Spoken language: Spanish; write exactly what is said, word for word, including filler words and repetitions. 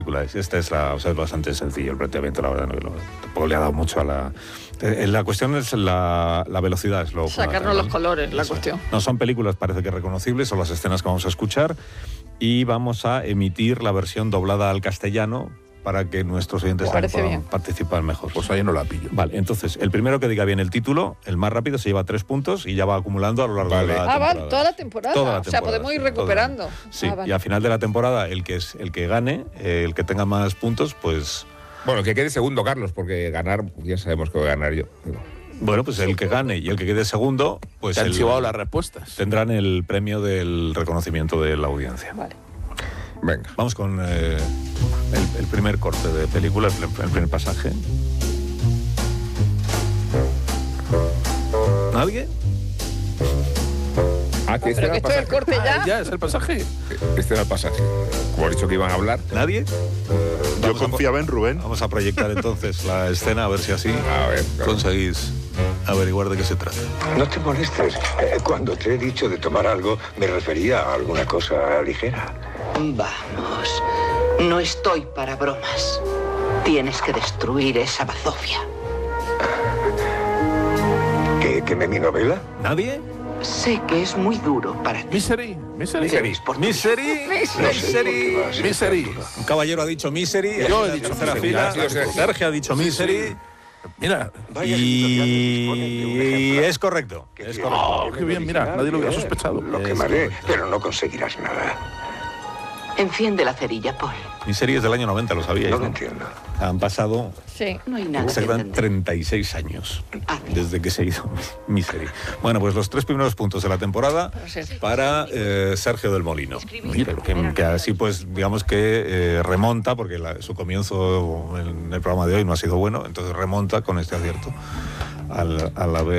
Esta es la, o sea, es bastante sencillo el planteamiento, la verdad, no, lo, tampoco le ha dado mucho a la... Eh, la cuestión es la, la velocidad, es lo sacarnos los colores, la Eso. cuestión. No son películas, parece que reconocibles, son las escenas que vamos a escuchar y vamos a emitir la versión doblada al castellano para que nuestros oyentes puedan bien. participar mejor. Pues ahí no la pillo. Vale, entonces, el primero que diga bien el título, el más rápido, se lleva tres puntos y ya va acumulando a lo largo Vale. de la Ah, temporada. vale, toda la temporada. Toda la o sea, temporada, podemos ir sí, recuperando. toda. Sí, Ah, vale. y al final de la temporada, el que es el que gane, eh, el que tenga más puntos, pues... Bueno, que quede segundo, Carlos, porque ganar, ya sabemos que voy a ganar yo. Bueno, pues el que gane y el que quede segundo, pues Te han el- chivado las respuestas. tendrán el premio del reconocimiento de la audiencia. Vale. Venga. Vamos con eh, el, el primer corte de película, el, el primer pasaje. ¿Nadie? Ah, que este Pero era que el esto es el pasaje. corte ya. Ah, ya, es el pasaje. Este era el pasaje. Como he dicho que iban a hablar. ¿Nadie? Yo Vamos a confiaba en Rubén. Vamos a proyectar entonces la escena, a ver si así A ver, claro. conseguís averiguar de qué se trata. No te molestes. Eh, Cuando te he dicho de tomar algo, me refería a alguna cosa ligera. Vamos, no estoy para bromas. Tienes que destruir esa bazofia. ¿Que queme mi novela? ¿Nadie? Sé que es muy duro para ti. Misery, misery. Misery. Por tu Misery, No sé por qué Misery. vas a Misery. hacer duda. Un caballero ha dicho Misery. Yo he en la dicho tercera Misery. fila. Ha sido Sergio. Sergio ha dicho Misery. Mira. Varias editoriales disponen de un Y ejemplar es correcto. que Es tiene correcto. el qué bien, mira, original, nadie lo hubiera bien. sospechado. Lo Es quemaré, correcto. pero no conseguirás nada. Enciende la cerilla, Paul. Misery es del año noventa, lo sabíais, No ¿no? lo entiendo. Han pasado Sí. No hay nada que exactamente entender. treinta y seis años Ah. desde que se hizo Misery. Bueno, pues los tres primeros puntos de la temporada Para Sergio. para eh, Sergio del Molino. Mira, que, que así pues digamos que eh, remonta, porque la- su comienzo en el programa de hoy no ha sido bueno, entonces remonta con este acierto al, al haber